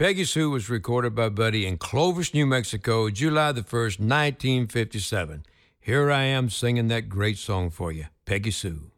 Peggy Sue was recorded by Buddy in Clovis, New Mexico, July the 1st, 1957. Here I am singing that great song for you, Peggy Sue.